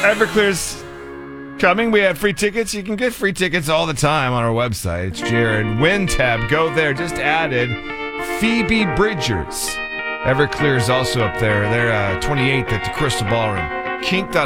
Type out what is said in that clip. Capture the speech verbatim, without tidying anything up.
Everclear's coming. We have free tickets. You can get free tickets all the time on our website. It's Jared. Win tab. Go there. Just added Phoebe Bridgers. Everclear's also up there. They're uh, twenty-eighth at the Crystal Ballroom. Kink.